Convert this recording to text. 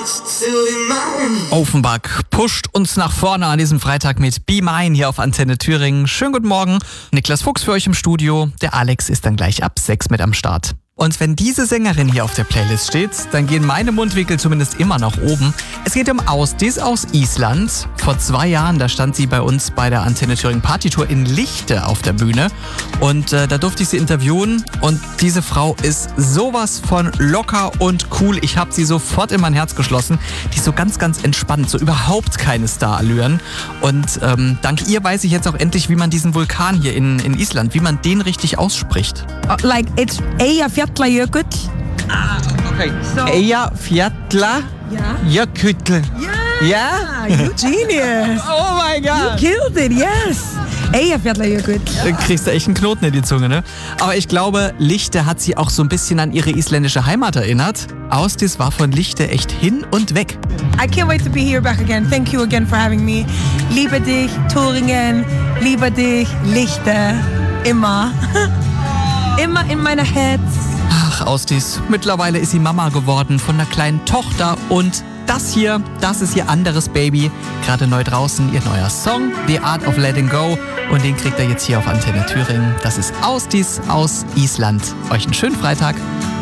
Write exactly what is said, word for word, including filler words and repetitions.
Offenbach pusht uns nach vorne an diesem Freitag mit Be Mine hier auf Antenne Thüringen. Schönen guten Morgen. Niklas Fuchs für euch im Studio. Der Alex ist dann gleich ab sechs mit am Start. Und wenn diese Sängerin hier auf der Playlist steht, dann gehen meine Mundwinkel zumindest immer nach oben. Es geht um Ásdís aus Island. Vor zwei Jahren, da stand sie bei uns bei der Antenne Thüringen Partytour in Lichte auf der Bühne. Und äh, da durfte ich sie interviewen. Und diese Frau ist sowas von locker und cool. Ich habe sie sofort in mein Herz geschlossen. Die ist so ganz, ganz entspannt, so überhaupt keine Starallüren. Und ähm, dank ihr weiß ich jetzt auch endlich, wie man diesen Vulkan hier in, in Island, wie man den richtig ausspricht. Uh, like it's Eyjafjallajökull. Ah, okay. So, Eyjafjallajökull. yeah. Yeah? Yeah, you genius. Oh my You God. killed it, yes. Eyjafjallajökull. Da kriegst du echt einen Knoten in die Zunge, ne? Aber ich glaube, Lichte hat sie auch so ein bisschen an ihre isländische Heimat erinnert. Ásdís war von Lichte echt hin und weg. I can't wait to be here back again. Thank you again for having me. Liebe dich, Thüringen. Liebe dich, Lichte. Immer. Immer in meiner Herz. Ach, Ásdís, mittlerweile ist sie Mama geworden von einer kleinen Tochter und das hier, das ist ihr anderes Baby. Gerade neu draußen, ihr neuer Song, The Art of Letting Go. Und den kriegt er jetzt hier auf Antenne Thüringen. Das ist Ásdís aus Island. Euch einen schönen Freitag.